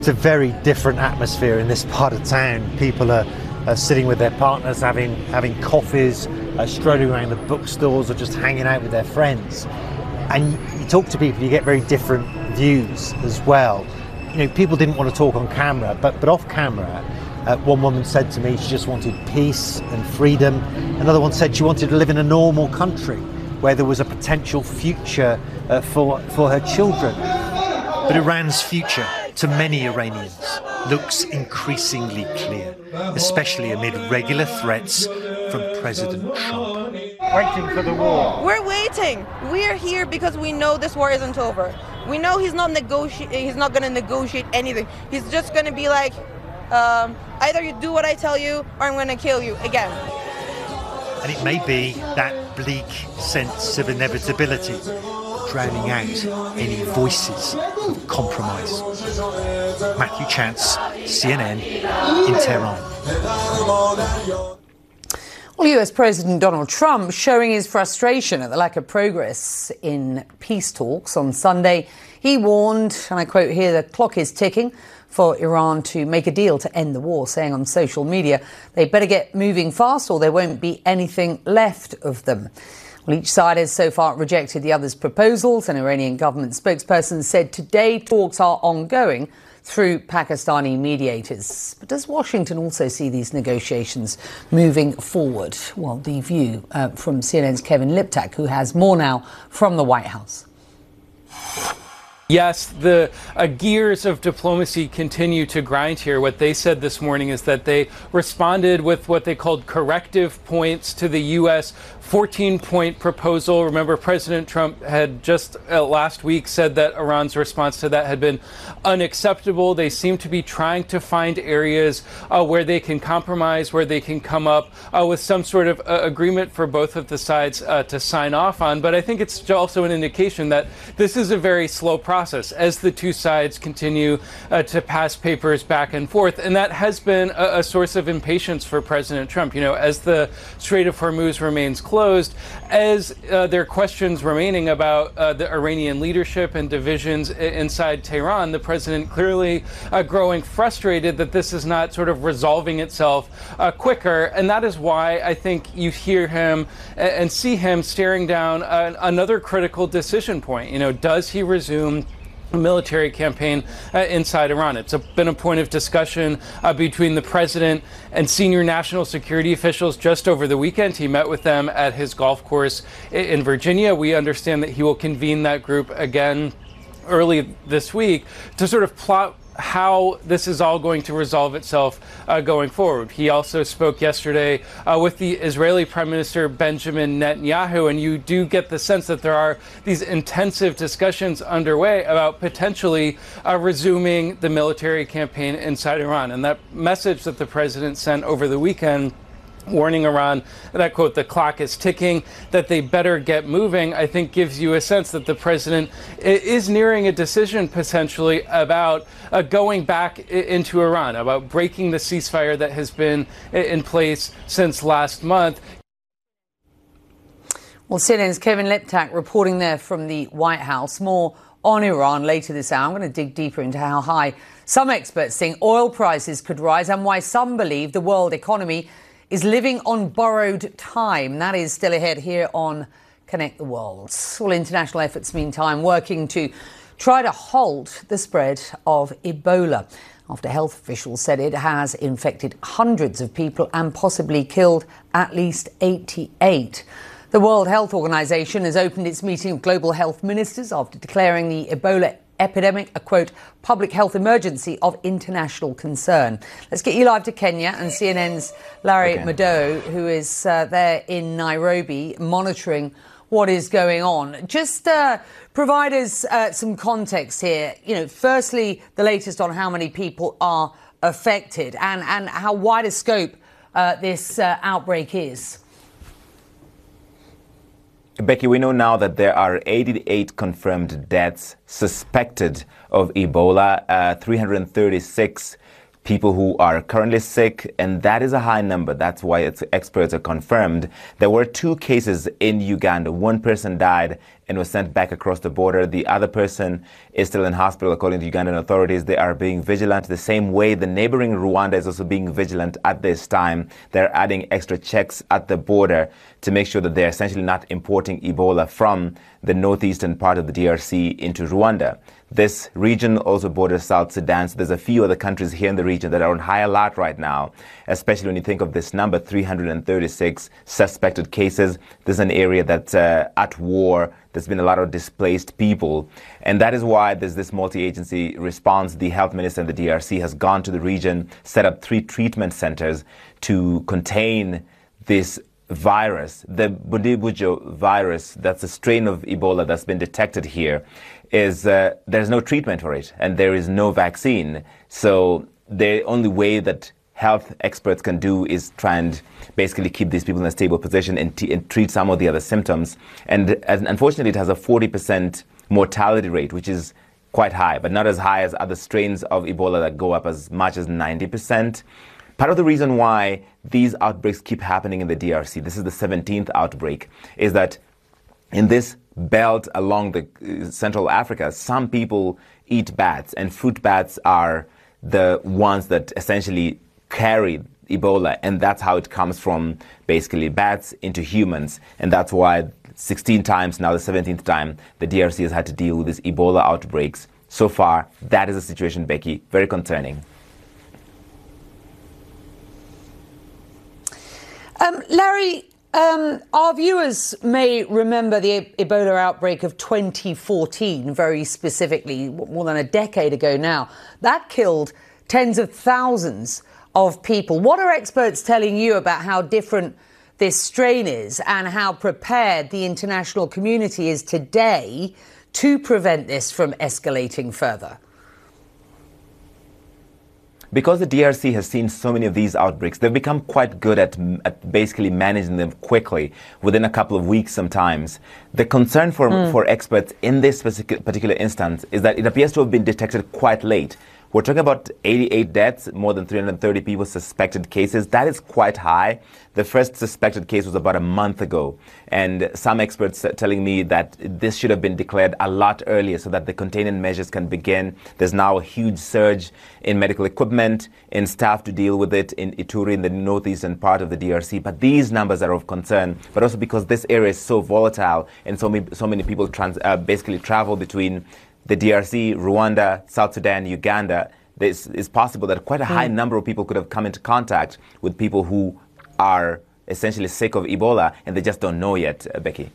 It's a very different atmosphere in this part of town. People are sitting with their partners, having coffees, strolling around the bookstores, or just hanging out with their friends. And you talk to people, you get very different views as well. You know, people didn't want to talk on camera, but off camera, one woman said to me she just wanted peace and freedom. Another one said she wanted to live in a normal country where there was a potential future for her children. But Iran's future, to many Iranians, looks increasingly clear, especially amid regular threats from President Trump. Waiting for the war. We're waiting. We're here because we know this war isn't over. We know he's not going to negotiate anything. He's just going to be like, either you do what I tell you or I'm going to kill you again. And it may be that bleak sense of inevitability drowning out any voices of compromise. Matthew Chance, CNN in Tehran. Well, US President Donald Trump showing his frustration at the lack of progress in peace talks on Sunday. He warned, and I quote here, the clock is ticking for Iran to make a deal to end the war, saying on social media they better get moving fast or there won't be anything left of them. Well, each side has so far rejected the other's proposals. An Iranian government spokesperson said today talks are ongoing through Pakistani mediators. But does Washington also see these negotiations moving forward? Well, the view from CNN's Kevin Liptak, who has more now from the White House. Yes, the gears of diplomacy continue to grind here. What they said this morning is that they responded with what they called corrective points to the U.S. 14-point proposal. Remember, President Trump had just last week said that Iran's response to that had been unacceptable. They seem to be trying to find areas where they can compromise, where they can come up with some sort of agreement for both of the sides to sign off on. But I think it's also an indication that this is a very slow process as the two sides continue to pass papers back and forth. And that has been a source of impatience for President Trump. You know, as the Strait of Hormuz remains closed, as there are questions remaining about the Iranian leadership and divisions inside Tehran, the president clearly growing frustrated that this is not sort of resolving itself quicker. And that is why I think you hear him and see him staring down another critical decision point. You know, does he resume a military campaign inside Iran? It's been a point of discussion between the president and senior national security officials just over the weekend. He met with them at his golf course in Virginia. We understand that he will convene that group again early this week to sort of plot how this is all going to resolve itself going forward. He also spoke yesterday with the Israeli Prime Minister Benjamin Netanyahu, and you do get the sense that there are these intensive discussions underway about potentially resuming the military campaign inside Iran. And that message that the president sent over the weekend warning Iran that, quote, the clock is ticking, that they better get moving, I think gives you a sense that the president is nearing a decision potentially about going back into Iran, about breaking the ceasefire that has been in place since last month. Well, CNN's Kevin Liptak reporting there from the White House. More on Iran later this hour. I'm going to dig deeper into how high some experts think oil prices could rise and why some believe the world economy is living on borrowed time. That is still ahead here on Connect the World. All international efforts, meantime, working to try to halt the spread of Ebola after health officials said it has infected hundreds of people and possibly killed at least 88. The World Health Organization has opened its meeting of global health ministers after declaring the Ebola epidemic a, quote, public health emergency of international concern. Let's get you live to Kenya and CNN's Larry Madowo, who is there in Nairobi monitoring what is going on. Just provide us some context here. You know, firstly, the latest on how many people are affected and how wide a scope this outbreak is. Becky, we know now that there are 88 confirmed deaths suspected of Ebola, 336 people who are currently sick, and that is a high number. That's why experts are confirmed. There were 2 cases in Uganda. 1 person died and was sent back across the border. The other person is still in hospital, according to Ugandan authorities. They are being vigilant the same way the neighboring Rwanda is also being vigilant at this time. They're adding extra checks at the border to make sure that they're essentially not importing Ebola from the northeastern part of the DRC into Rwanda. This region also borders South Sudan, so there's a few other countries here in the region that are on high alert right now, especially when you think of this number, 336 suspected cases. This is an area that's at war. There's been a lot of displaced people, and that is why there's this multi-agency response. The health minister in the DRC has gone to the region, set up 3 treatment centers to contain this virus. The Bundibugyo virus, that's a strain of Ebola that's been detected here, is there's no treatment for it and there is no vaccine. So the only way that health experts can do is try and basically keep these people in a stable position and treat some of the other symptoms. And unfortunately, it has a 40% mortality rate, which is quite high, but not as high as other strains of Ebola that go up as much as 90%. Part of the reason why these outbreaks keep happening in the DRC, this is the 17th outbreak, is that in this belt along the Central Africa, some people eat bats, and fruit bats are the ones that essentially carry Ebola, and that's how it comes from basically bats into humans. And that's why 16 times, now the 17th time, the DRC has had to deal with these Ebola outbreaks. So far, that is the situation, Becky. Very concerning. Larry, our viewers may remember the Ebola outbreak of 2014 very specifically, more than a decade ago now. That killed tens of thousands of people. What are experts telling you about how different this strain is and how prepared the international community is today to prevent this from escalating further? Because the DRC has seen so many of these outbreaks, they've become quite good at basically managing them quickly, within a couple of weeks sometimes. The concern for experts in this particular instance is that it appears to have been detected quite late. We're talking about 88 deaths, more than 330 people suspected cases. That is quite high. The first suspected case was about a month ago. And some experts are telling me that this should have been declared a lot earlier so that the containment measures can begin. There's now a huge surge in medical equipment, in staff to deal with it in Ituri, in the northeastern part of the DRC. But these numbers are of concern, but also because this area is so volatile and so many people basically travel between the DRC, Rwanda, South Sudan, Uganda. It's possible that quite a high number of people could have come into contact with people who are essentially sick of Ebola, and they just don't know yet, Becky.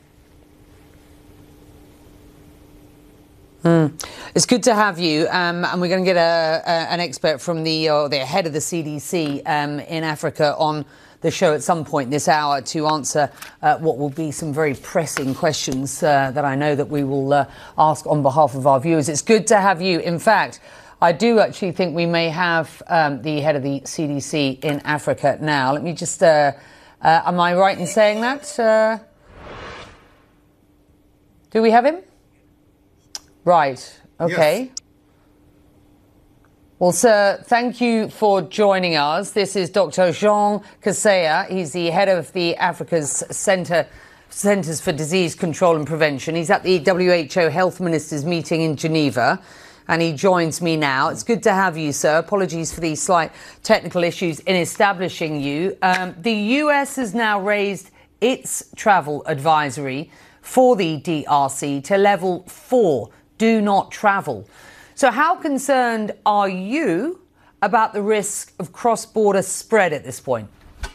It's good to have you, and we're going to get an expert from the head of the CDC in Africa on the show at some point this hour to answer what will be some very pressing questions that I know that we will ask on behalf of our viewers. It's good to have you. In fact, I do actually think we may have the head of the CDC in Africa now. Let me just, am I right in saying that? Do we have him? Right. Okay. Yes. Well, sir, thank you for joining us. This is Dr. Jean Kaseya. He's the head of the Africa's Centers for Disease Control and Prevention. He's at the WHO Health Ministers meeting in Geneva, and he joins me now. It's good to have you, sir. Apologies for the slight technical issues in establishing you. The US has now raised its travel advisory for the DRC to level 4, do not travel. So how concerned are you about the risk of cross-border spread at this point?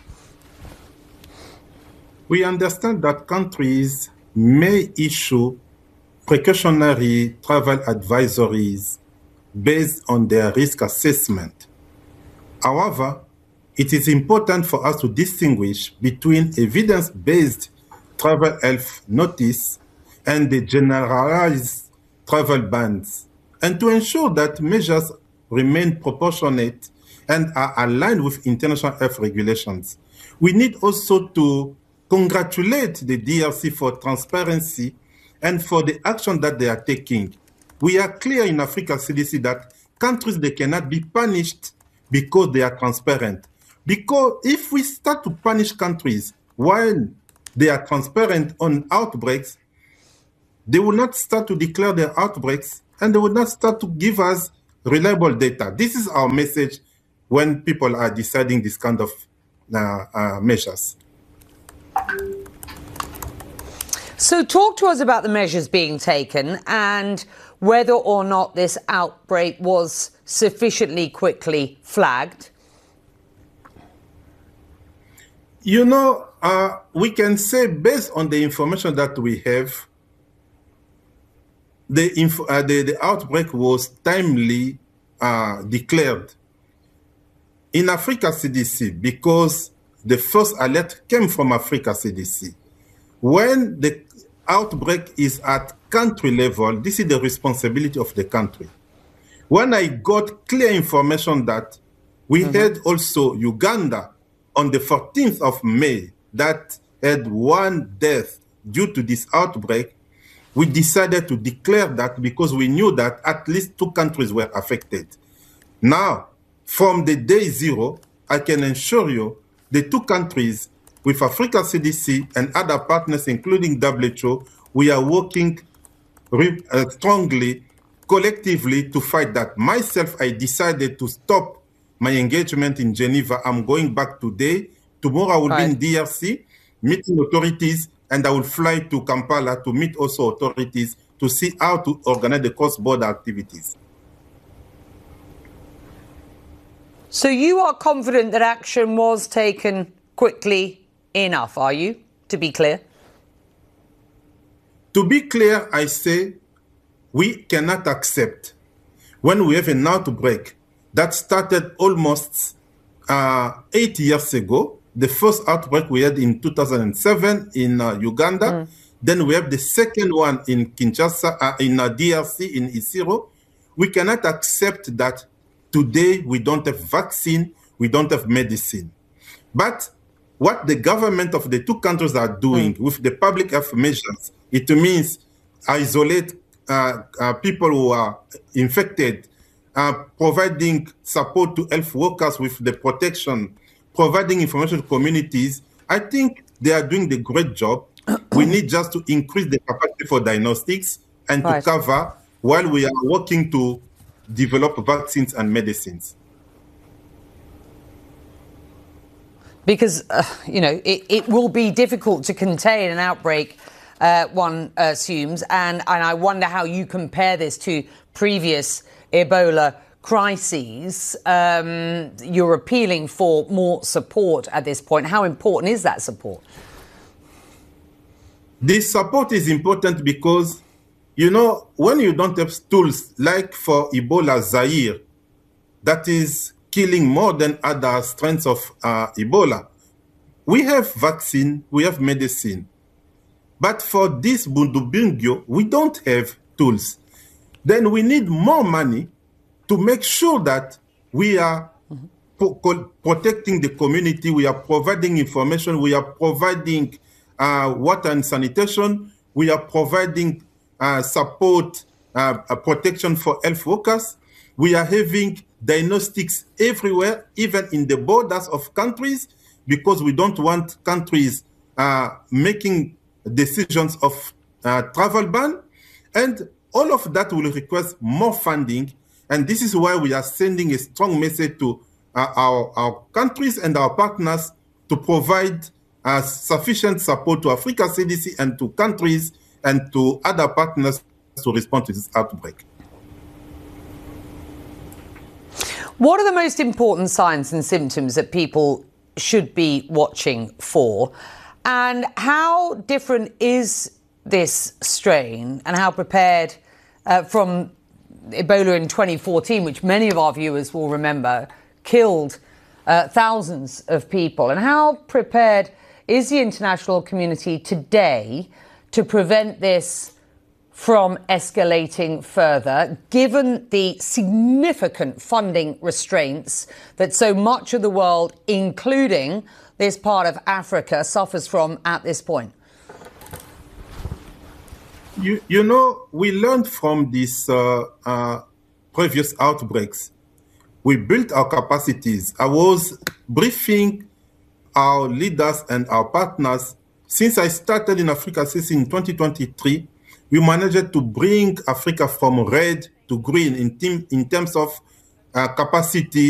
We understand that countries may issue precautionary travel advisories based on their risk assessment. However, it is important for us to distinguish between evidence-based travel health notice and the generalized travel bans, and to ensure that measures remain proportionate and are aligned with international health regulations. We need also to congratulate the DRC for transparency and for the action that they are taking. We are clear in Africa CDC that countries, they cannot be punished because they are transparent. Because if we start to punish countries while they are transparent on outbreaks, they will not start to declare their outbreaks, and they will not start to give us reliable data. This is our message when people are deciding this kind of measures. So talk to us about the measures being taken and whether or not this outbreak was sufficiently quickly flagged. You know, we can say based on the information that we have, the outbreak was timely declared in Africa CDC because the first alert came from Africa CDC. When the outbreak is at country level, this is the responsibility of the country. When I got clear information that we had also Uganda on the 14th of May that had one death due to this outbreak, we decided to declare that because we knew that at least 2 countries were affected. Now, from the day zero, I can assure you the 2 countries with Africa CDC and other partners, including WHO, we are working strongly, collectively to fight that. Myself, I decided to stop my engagement in Geneva. I'm going back today. Tomorrow I will be in DRC, meeting authorities, and I will fly to Kampala to meet also authorities to see how to organize the cross-border activities. So you are confident that action was taken quickly enough, are you, to be clear? To be clear, I say we cannot accept when we have an outbreak that started almost 8 years ago. The first outbreak we had in 2007 in Uganda. Then we have the second one in Kinshasa, in DRC, in Isiro. We cannot accept that today we don't have vaccine, we don't have medicine. But what the government of the 2 countries are doing with the public health measures, it means isolate people who are infected, providing support to health workers with the protection, providing information to communities. I think they are doing the great job. We need just to increase the capacity for diagnostics and to cover while we are working to develop vaccines and medicines. Because, you know, it will be difficult to contain an outbreak, one assumes, and I wonder how you compare this to previous Ebola crises. You're appealing for more support at this point. How important is that support? This support is important because, you know, when you don't have tools like for Ebola Zaire, that is killing more than other strains of Ebola, we have vaccine, we have medicine. But for this Bundibugyo, we don't have tools. Then we need more money to make sure that we are protecting the community, we are providing information, we are providing water and sanitation, we are providing support, protection for health workers. We are having diagnostics everywhere, even in the borders of countries, because we don't want countries making decisions of travel ban. And all of that will request more funding. And this is why we are sending a strong message to our countries and our partners to provide sufficient support to Africa CDC and to countries and to other partners to respond to this outbreak. What are the most important signs and symptoms that people should be watching for? And how different is this strain, and how prepared from Ebola in 2014, which many of our viewers will remember, killed thousands of people? And how prepared is the international community today to prevent this from escalating further, given the significant funding restraints that so much of the world, including this part of Africa, suffers from at this point? You know, we learned from these previous outbreaks. We built our capacities. I was briefing our leaders and our partners. Since I started in Africa CC in 2023, we managed to bring Africa from red to green in terms of capacity